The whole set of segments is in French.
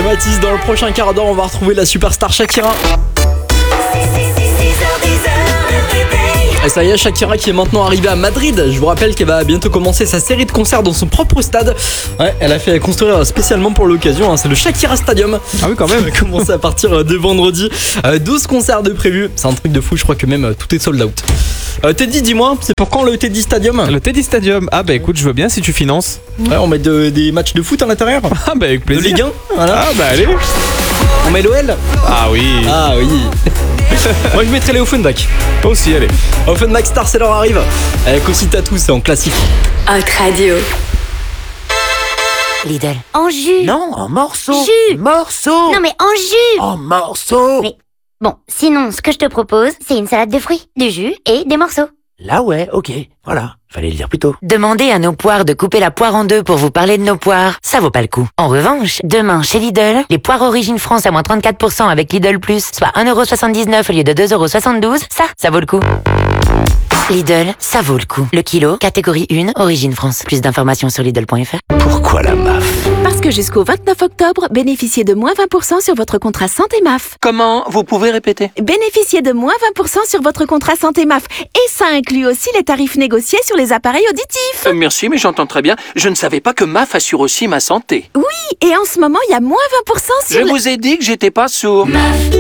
Mathis, dans le prochain quart d'heure, on va retrouver la superstar Shakira. Et ça y est, Shakira qui est maintenant arrivée à Madrid. Je vous rappelle qu'elle va bientôt commencer sa série de concerts dans son propre stade. Ouais, elle a fait construire spécialement pour l'occasion, c'est le Shakira Stadium. Ah oui, quand même. Ça va commencer à partir de vendredi. 12 concerts de prévus, c'est un truc de fou, je crois que même tout est sold out. Teddy, dis-moi, c'est pour quand le Teddy Stadium? Le Teddy Stadium. Ah bah écoute, je veux bien si tu finances. Ouais, on met des matchs de foot à l'intérieur. Ah bah avec plaisir. De Ligue 1, voilà. Ah bah allez. On met l'OL. Ah oui. Ah oui. Moi je mettrais les Offenbach. Toi aussi, allez. Offenbach Star, c'est leur arrive. Avec aussi Tatou, c'est en classique. Hot Radio. Lidl. En jus. Non, en morceaux. Jus. Morceaux. Non mais en jus. En morceaux. Mais bon, sinon, ce que je te propose, c'est une salade de fruits, du jus et des morceaux. Là ouais, ok, voilà, fallait le dire plus tôt. Demandez à nos poires de couper la poire en deux pour vous parler de nos poires. Ça vaut pas le coup. En revanche, demain chez Lidl, les poires Origine France à moins 34% avec Lidl Plus, soit 1,79€ au lieu de 2,72€, ça vaut le coup. Lidl, ça vaut le coup. Le kilo, catégorie 1, Origine France. Plus d'informations sur Lidl.fr. Pourquoi la MAF? Parce que jusqu'au 29 octobre, bénéficiez de moins 20% sur votre contrat santé MAF. Comment? Vous pouvez répéter? Bénéficiez de moins 20% sur votre contrat santé MAF. Et ça inclut aussi les tarifs négociés sur les appareils auditifs. Merci, mais j'entends très bien. Je ne savais pas que MAF assure aussi ma santé. Oui, et en ce moment, il y a moins 20% sur Je vous ai dit que j'étais pas sourd.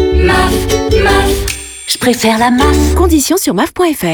Je préfère la MAF. Conditions sur maf.fr.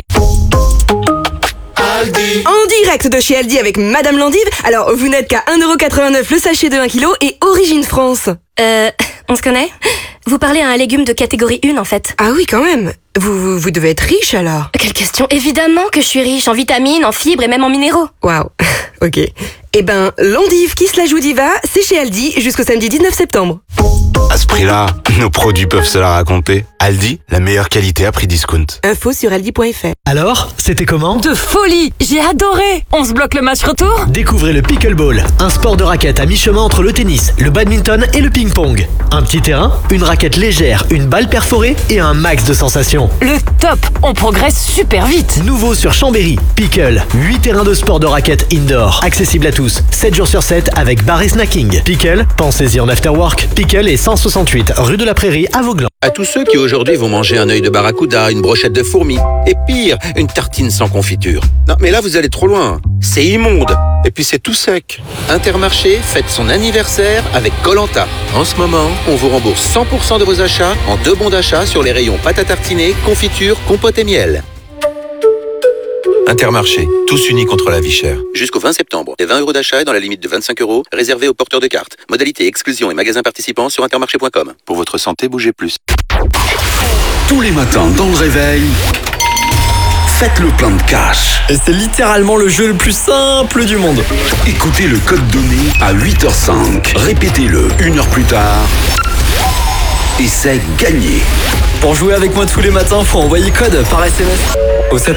En direct de chez Aldi avec Madame Landive. Alors, vous n'êtes qu'à 1,89€ le sachet de 1 kg et Origine France. On se connaît? Vous parlez à un légume de catégorie 1 en fait. Ah oui, quand même. Vous devez être riche alors. Quelle question? Évidemment que je suis riche en vitamines, en fibres et même en minéraux. Waouh. Ok. Eh ben, l'endive qui se la joue diva, c'est chez Aldi jusqu'au samedi 19 septembre. À ce prix-là, nos produits peuvent se la raconter. Aldi, la meilleure qualité à prix discount. Info sur aldi.fr. Alors, c'était comment? De folie. J'ai adoré. On se bloque le match retour? Découvrez le pickleball, un sport de raquette à mi-chemin entre le tennis, le badminton et le ping-pong. Un petit terrain, une raquette légère, une balle perforée et un max de sensations. Le top. On progresse super vite. Nouveau sur Chambéry, Pickle, 8 terrains de sport de raquette indoor, accessible à tous, 7 jours sur 7 avec bar et snacking. Pickle, pensez-y en afterwork. Pickle est 168 rue de la Prairie à Vauglan. À tous ceux qui aujourd'hui vont manger un œil de barracuda, une brochette de fourmis, et pire, une tartine sans confiture. Non, mais là vous allez trop loin. C'est immonde. Et puis c'est tout sec. Intermarché fête son anniversaire avec Koh-Lanta. En ce moment, on vous rembourse 100% de vos achats en 2 bons d'achat sur les rayons pâte à tartiner, confiture, compote et miel. Intermarché, tous unis contre la vie chère. Jusqu'au 20 septembre, des 20€ d'achat et dans la limite de 25€, réservés aux porteurs de cartes. Modalité exclusion et magasins participants sur intermarché.com. Pour votre santé, bougez plus. Tous les matins dans le réveil, faites le plein de cash. Et c'est littéralement le jeu le plus simple du monde. Écoutez le code donné à 8h05. Répétez-le 1 heure plus tard. Et c'est gagné. Pour jouer avec moi tous les matins, faut envoyer code par SMS au 7